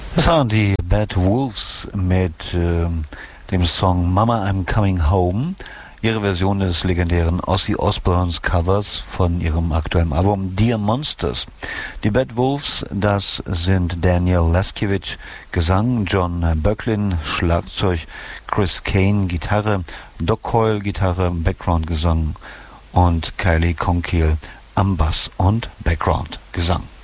Das waren die Bad Wolves mit dem Song Mama I'm Coming Home, ihre Version des legendären Ozzy Osbournes Covers von ihrem aktuellen Album Dear Monsters. Die Bad Wolves, das sind Daniel Laskiewicz, Gesang, John Böcklin, Schlagzeug, Chris Kane, Gitarre, Doc Coyle, Gitarre, Background-Gesang und Kylie Conkeal am Bass und Background-Gesang.